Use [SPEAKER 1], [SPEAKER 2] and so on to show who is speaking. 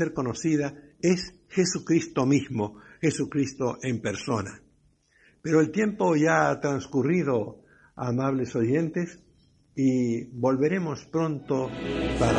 [SPEAKER 1] ser conocida es Jesucristo mismo, Jesucristo en persona. Pero el tiempo ya ha transcurrido, amables oyentes, y volveremos pronto para